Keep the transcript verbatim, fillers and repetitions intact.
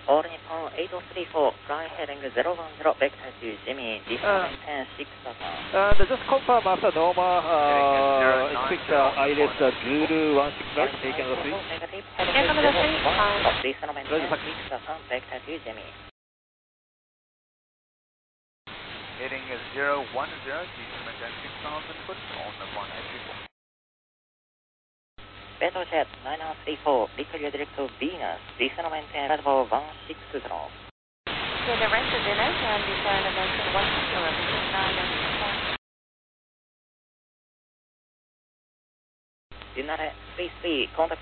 All Nippon eight three four, fly heading zero one zero, vector to Jimmy, descend maintain six thousand. And just confirm after normal, uh, expect uh, I L S uh, zero one six right, taking the three. Negative, heading zero one zero, descend maintain six thousand, vector to Jimmy. Heading zero one zero, descend maintain six thousand foot on the one eight three four. Metrojet nine three four, Victoria direct to Venus, descend maintain level one six zero. So the rest of the night and descend maintain one six zero, between nine and four. Unare three three, contact